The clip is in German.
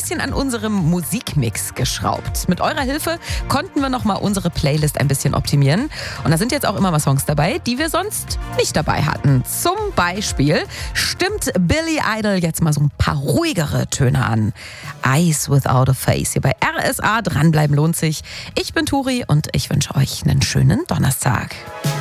bisschen an unserem Musikmix geschraubt. Mit eurer Hilfe konnten wir nochmal unsere Playlist ein bisschen optimieren. Und da sind jetzt auch immer mal Songs dabei, die wir sonst nicht dabei hatten. Zum Beispiel stimmt Billy Idol jetzt mal so ein paar ruhigere Töne an. Eyes Without a Face. Hier bei RSA. Dranbleiben lohnt sich. Ich bin Turi und ich wünsche euch einen schönen Donnerstag.